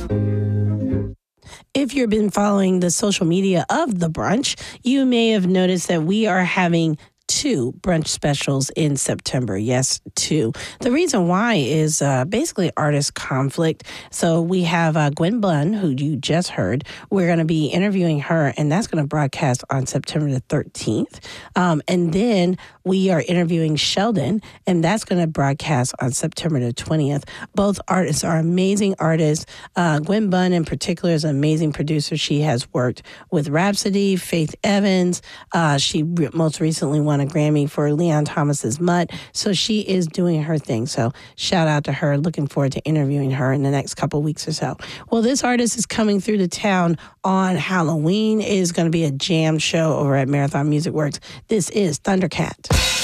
If you've been following the social media of The Brunch, you may have noticed that we are having 2 brunch specials in September. Yes, 2. The reason why is basically artist conflict. So we have Gwen Bunn, who you just heard. We're going to be interviewing her, and that's going to broadcast on September the 13th. And then we are interviewing Sheldon, and that's going to broadcast on September the 20th. Both artists are amazing artists. Gwen Bunn in particular is an amazing producer. She has worked with Rhapsody, Faith Evans. She most recently won a Grammy for Leon Thomas's Mutt. So she is doing her thing. So shout out to her. Looking forward to interviewing her in the next couple weeks or so. Well, this artist is coming through the town on Halloween. It is going to be a jam show over at Marathon Music Works. This is Thundercat.